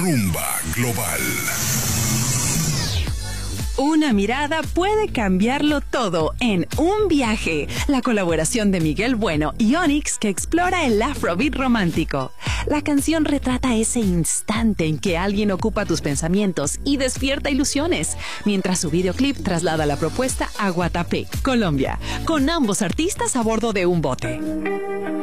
Rumba Global. Una mirada puede cambiarlo todo en Un Viaje, la colaboración de Miguel Bueno y Onyx que explora el afrobeat romántico. La canción retrata ese instante en que alguien ocupa tus pensamientos y despierta ilusiones, mientras su videoclip traslada la propuesta a Guatapé, Colombia, con ambos artistas a bordo de un bote.